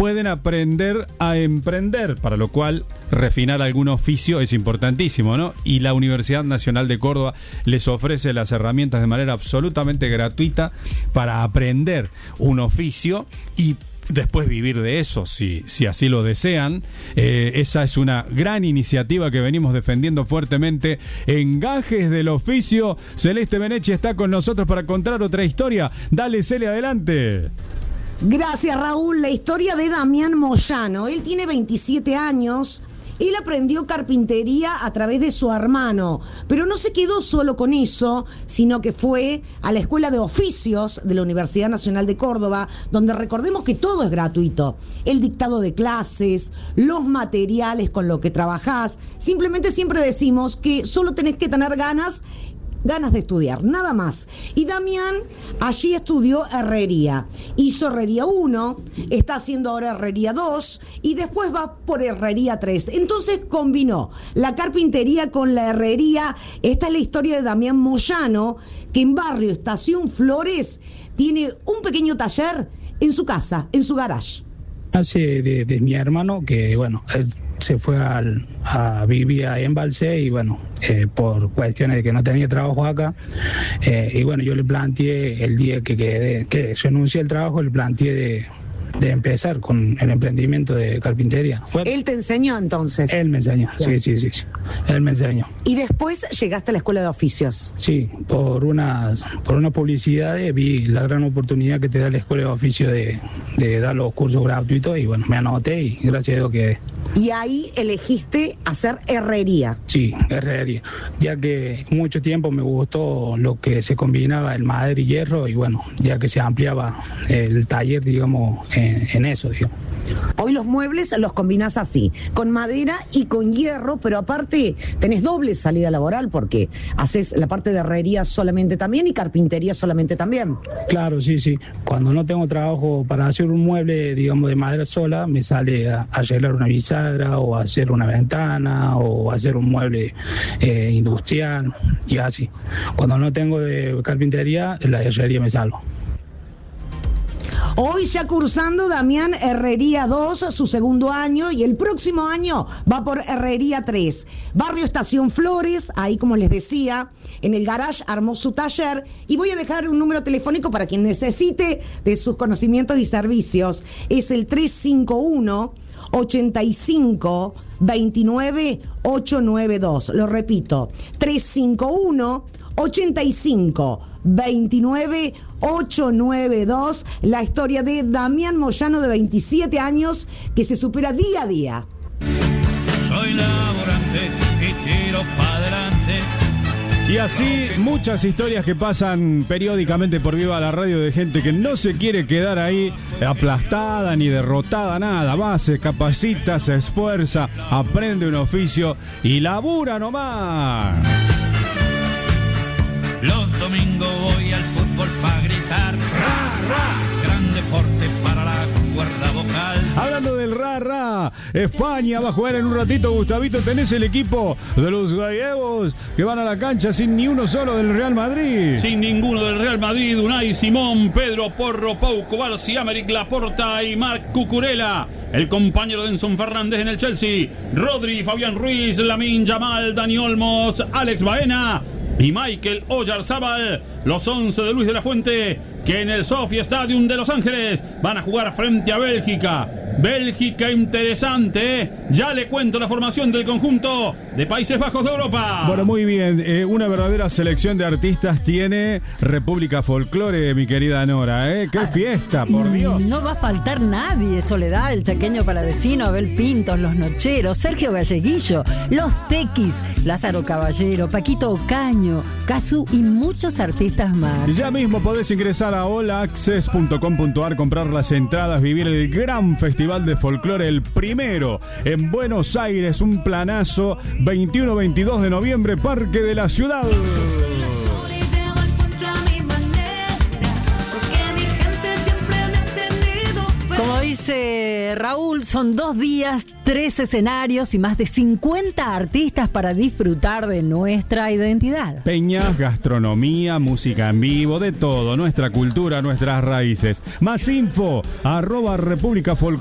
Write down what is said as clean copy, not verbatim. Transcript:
pueden aprender a emprender, para lo cual refinar algún oficio es importantísimo, ¿no? Y la Universidad Nacional de Córdoba les ofrece las herramientas de manera absolutamente gratuita para aprender un oficio y después vivir de eso, si así lo desean. Esa es una gran iniciativa que venimos defendiendo fuertemente en Gajes del Oficio. Celeste Benechi está con nosotros para contar otra historia. Dale, Cele, adelante. Gracias, Raúl. La historia de Damián Moyano. Él tiene 27 años. Él aprendió carpintería a través de su hermano, pero no se quedó solo con eso, sino que fue a la Escuela de Oficios de la Universidad Nacional de Córdoba, donde recordemos que todo es gratuito. El dictado de clases, los materiales con los que trabajás. Simplemente siempre decimos que solo tenés que tener ganas de estudiar, nada más. Y Damián allí estudió herrería. Hizo herrería 1, está haciendo ahora herrería 2 y después va por herrería 3. Entonces combinó la carpintería con la herrería. Esta es la historia de Damián Moyano, que en barrio Estación Flores tiene un pequeño taller en su casa, en su garage. Hace de mi hermano, que bueno, él se fue a vivir a Embalse y bueno, por cuestiones de que no tenía trabajo acá, y bueno, yo le planteé el día que renuncié al trabajo, le planteé de empezar con el emprendimiento de carpintería. Bueno, ¿Él te enseñó entonces? Él me enseñó, sí. Él me enseñó. ¿Y después llegaste a la Escuela de Oficios? Sí, por una publicidad vi la gran oportunidad que te da la Escuela de Oficios de dar los cursos gratuitos y bueno, me anoté y gracias a Dios quedé. Y ahí elegiste hacer herrería. Sí, herrería, ya que mucho tiempo me gustó lo que se combinaba el madera y hierro y bueno, ya que se ampliaba el taller, digamos, en eso, digamos. Hoy los muebles los combinás así, con madera y con hierro, pero aparte tenés doble salida laboral porque haces la parte de herrería solamente también y carpintería solamente también. Claro, sí. Cuando no tengo trabajo para hacer un mueble, digamos, de madera sola, me sale a arreglar una bisagra o hacer una ventana o hacer un mueble industrial y así. Cuando no tengo de carpintería, la herrería me salvo. Hoy ya cursando Damián Herrería 2, su segundo año, y el próximo año va por Herrería 3. Barrio Estación Flores, ahí como les decía, en el garage armó su taller, y voy a dejar un número telefónico para quien necesite de sus conocimientos y servicios. Es el 351 85 29 892. Lo repito, 351 85 29 892, la historia de Damián Moyano, de 27 años, que se supera día a día. Soy laborante y tiro para adelante. Y así muchas historias que pasan periódicamente por Viva la Radio de gente que no se quiere quedar ahí aplastada ni derrotada, nada. Va, se capacita, se esfuerza, aprende un oficio y labura nomás. Los domingos voy al fútbol para gritar ¡ra, ra! Gran deporte para la cuerda vocal. Hablando del ra, España va a jugar en un ratito. Gustavito, tenés el equipo de los gallegos que van a la cancha sin ni uno solo del Real Madrid. Sin ninguno del Real Madrid. Unai Simón, Pedro Porro, Pau Cubarsí, Améric Laporta y Marc Cucurella. El compañero de Enson Fernández en el Chelsea. Rodri, Fabián Ruiz, Lamine Yamal, Dani Olmos, Alex Baena y Michael Oyarzábal, los 11 de Luis de la Fuente, que en el Sophie Stadium de Los Ángeles van a jugar frente a Bélgica. Bélgica interesante, ¿eh? Ya le cuento la formación del conjunto de Países Bajos de Europa. Bueno, muy bien, una verdadera selección de artistas tiene República Folclore, mi querida Nora, ¿eh? ¡Qué fiesta, por Dios! No va a faltar nadie. Soledad, el chaqueño palavecino, Abel Pintos, los Nocheros, Sergio Galleguillo, los Tequis, Lázaro Caballero, Paquito Ocaño, Casu y muchos artistas más. Ya mismo podés ingresar a hollaaccess.com.ar, comprar las entradas, vivir el gran festival de folclore, el primero en Buenos Aires, un planazo, 21-22 de noviembre, Parque de la Ciudad. Como dice Raúl, son 2 días, 3 escenarios y más de 50 artistas para disfrutar de nuestra identidad. Peñas, gastronomía, música en vivo, de todo, nuestra cultura, nuestras raíces. Más info, @República Folclore.